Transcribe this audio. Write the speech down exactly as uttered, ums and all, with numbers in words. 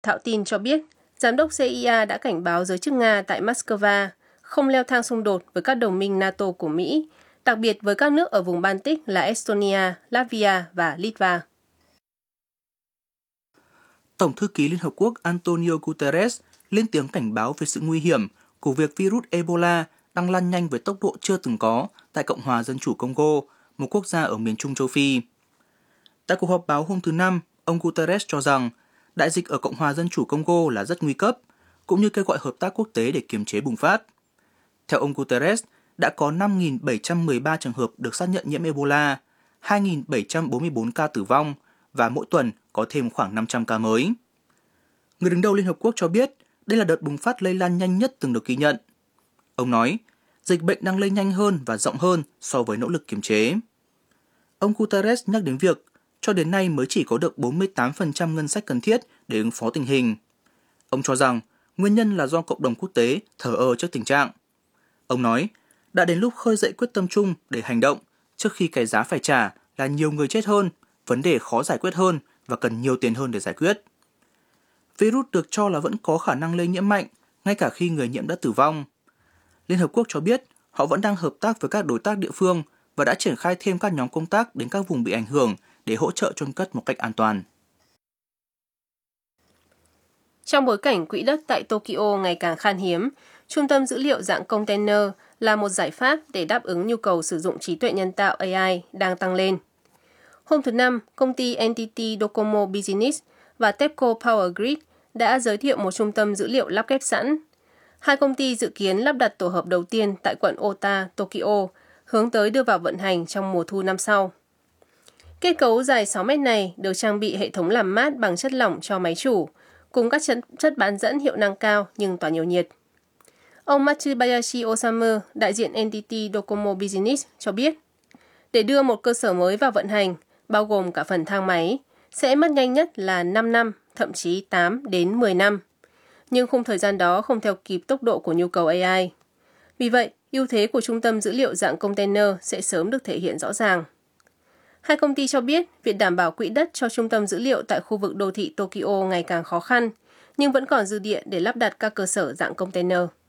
thạo tin cho biết, Giám đốc xê i a đã cảnh báo giới chức Nga tại Moscow không leo thang xung đột với các đồng minh NATO của Mỹ, đặc biệt với các nước ở vùng Baltic là Estonia, Latvia và Litva. Tổng thư ký Liên Hợp Quốc Antonio Guterres lên tiếng cảnh báo về sự nguy hiểm của việc virus Ebola đang lan nhanh với tốc độ chưa từng có tại Cộng hòa Dân chủ Congo, một quốc gia ở miền Trung châu Phi. Tại cuộc họp báo hôm thứ Năm, ông Guterres cho rằng đại dịch ở Cộng hòa Dân chủ Congo là rất nguy cấp, cũng như kêu gọi hợp tác quốc tế để kiềm chế bùng phát. Theo ông Guterres, đã có năm nghìn bảy trăm mười ba trường hợp được xác nhận nhiễm Ebola, hai nghìn bảy trăm bốn mươi bốn ca tử vong và mỗi tuần có thêm khoảng năm trăm ca mới. Người đứng đầu Liên Hợp Quốc cho biết đây là đợt bùng phát lây lan nhanh nhất từng được ghi nhận. Ông nói, dịch bệnh đang lây nhanh hơn và rộng hơn so với nỗ lực kiềm chế. Ông Guterres nhắc đến việc cho đến nay mới chỉ có được bốn mươi tám phần trăm ngân sách cần thiết để ứng phó tình hình. Ông cho rằng nguyên nhân là do cộng đồng quốc tế thờ ơ trước tình trạng. Ông nói, đã đến lúc khơi dậy quyết tâm chung để hành động trước khi cái giá phải trả là nhiều người chết hơn, vấn đề khó giải quyết hơn và cần nhiều tiền hơn để giải quyết. Virus được cho là vẫn có khả năng lây nhiễm mạnh, ngay cả khi người nhiễm đã tử vong. Liên Hợp Quốc cho biết họ vẫn đang hợp tác với các đối tác địa phương và đã triển khai thêm các nhóm công tác đến các vùng bị ảnh hưởng để hỗ trợ chôn cất một cách an toàn. Trong bối cảnh quỹ đất tại Tokyo ngày càng khan hiếm, trung tâm dữ liệu dạng container là một giải pháp để đáp ứng nhu cầu sử dụng trí tuệ nhân tạo a i đang tăng lên. Hôm thứ Năm, công ty en tê tê Docomo Business và TEPCO Power Grid đã giới thiệu một trung tâm dữ liệu lắp ghép sẵn. Hai công ty dự kiến lắp đặt tổ hợp đầu tiên tại quận Ota, Tokyo, hướng tới đưa vào vận hành trong mùa thu năm sau. Kết cấu dài sáu mét này được trang bị hệ thống làm mát bằng chất lỏng cho máy chủ, cùng các chất, chất bán dẫn hiệu năng cao nhưng tỏa nhiều nhiệt. Ông Matsubayashi Osamu, đại diện en tê tê Docomo Business, cho biết, để đưa một cơ sở mới vào vận hành, bao gồm cả phần thang máy, sẽ mất nhanh nhất là năm năm, thậm chí tám đến mười năm. Nhưng khung thời gian đó không theo kịp tốc độ của nhu cầu a i. Vì vậy, ưu thế của trung tâm dữ liệu dạng container sẽ sớm được thể hiện rõ ràng. Hai công ty cho biết việc đảm bảo quỹ đất cho trung tâm dữ liệu tại khu vực đô thị Tokyo ngày càng khó khăn, nhưng vẫn còn dư địa để lắp đặt các cơ sở dạng container.